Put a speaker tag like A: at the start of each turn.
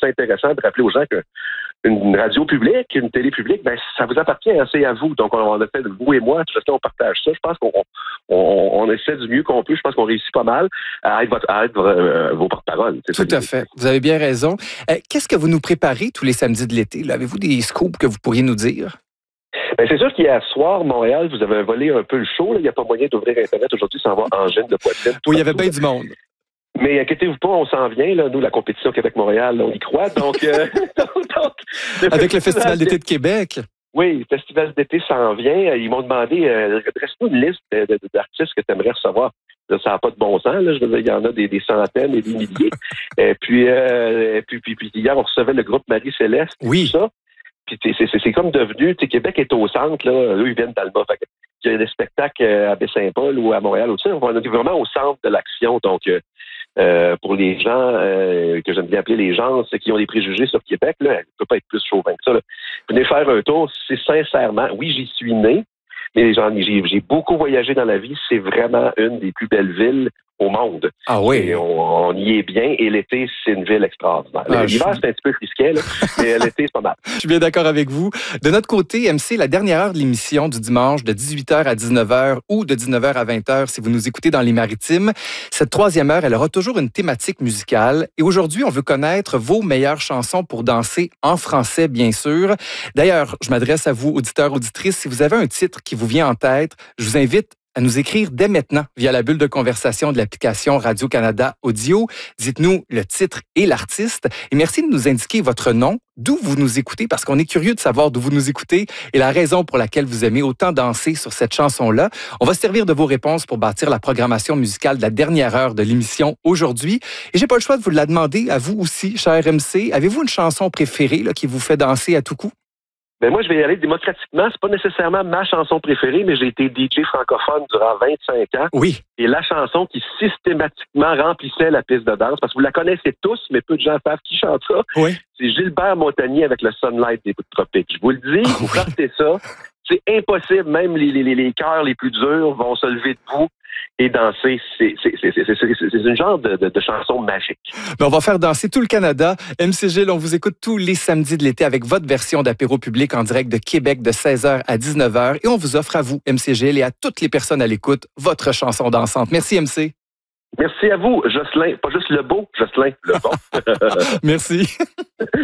A: ça intéressant de rappeler aux gens qu'une radio publique, une télé publique, ben ça vous appartient, hein, c'est à vous. Donc, on a fait, vous et moi, tout on partage ça. Je pense qu'on essaie du mieux qu'on peut. Je pense qu'on réussit pas mal à être vos porte-paroles.
B: Tout à fait. Vous avez bien raison. Qu'est-ce que vous nous préparez tous les samedis de l'été? Là? Avez-vous des scoops que vous pourriez nous dire?
A: Ben, c'est sûr qu'hier soir, Montréal, vous avez volé un peu le show. Là. Il n'y a pas moyen d'ouvrir Internet aujourd'hui sans avoir Angine de poitrine.
B: Oui, il y avait bien du monde.
A: Mais inquiétez-vous pas, on s'en vient. Là. Nous, la compétition Québec-Montréal, on y croit. Donc,
B: avec le Festival d'été de Québec.
A: Oui, le Festival d'été s'en vient. Ils m'ont demandé, dresse-nous une liste d'artistes que tu aimerais recevoir. Là, ça n'a pas de bon sens. Là. Je veux dire, il y en a des centaines et des milliers. puis hier, on recevait le groupe Marie-Céleste.
B: Oui.
A: Tout ça. Puis c'est comme devenu, Québec est au centre, là, eux, ils viennent d'Alma. Fait que, il y a des spectacles à Baie-Saint-Paul ou à Montréal aussi. On est vraiment au centre de l'action. Donc, pour les gens que j'aime bien appeler les gens, c'est qui ont des préjugés sur Québec, là, elle ne peut pas être plus chauvin que ça. Là. Venez faire un tour, c'est sincèrement, oui, j'y suis né, mais j'ai beaucoup voyagé dans la vie. C'est vraiment une des plus belles villes au monde.
B: Ah oui?
A: Et on y est bien. Et l'été, c'est une ville extraordinaire. L'hiver, c'est un petit peu risqué, là, mais l'été, c'est pas mal.
B: Je suis bien d'accord avec vous. De notre côté, MC, la dernière heure de l'émission du dimanche, de 18h à 19h ou de 19h à 20h, si vous nous écoutez dans les Maritimes, cette troisième heure, elle aura toujours une thématique musicale. Et aujourd'hui, on veut connaître vos meilleures chansons pour danser en français, bien sûr. D'ailleurs, je m'adresse à vous, auditeurs, auditrices. Si vous avez un titre qui vous vient en tête, je vous invite à nous écrire dès maintenant via la bulle de conversation de l'application Radio-Canada Audio. Dites-nous le titre et l'artiste. Et merci de nous indiquer votre nom, d'où vous nous écoutez, parce qu'on est curieux de savoir d'où vous nous écoutez et la raison pour laquelle vous aimez autant danser sur cette chanson-là. On va se servir de vos réponses pour bâtir la programmation musicale de la dernière heure de l'émission aujourd'hui. Et j'ai pas le choix de vous la demander à vous aussi, cher MC. Avez-vous une chanson préférée là, qui vous fait danser à tout coup?
A: Ben moi, je vais y aller démocratiquement. C'est pas nécessairement ma chanson préférée, mais j'ai été DJ francophone durant 25 ans.
B: Oui.
A: Et la chanson qui systématiquement remplissait la piste de danse, parce que vous la connaissez tous, mais peu de gens savent qui chante ça.
B: Oui.
A: C'est Gilbert Montagnier avec le Sunlight des tropiques. Je vous le dis, vous partez ça. C'est impossible. Même les cœurs les plus durs vont se lever debout et danser. C'est une genre de chanson magique.
B: Mais on va faire danser tout le Canada. MC Gilles, on vous écoute tous les samedis de l'été avec votre version d'apéro public en direct de Québec de 16h à 19h. Et on vous offre à vous, MC Gilles, et à toutes les personnes à l'écoute, votre chanson dansante. Merci, MC.
A: Merci à vous, Jocelyn. Pas juste le beau, Jocelyn, le bon.
B: Merci.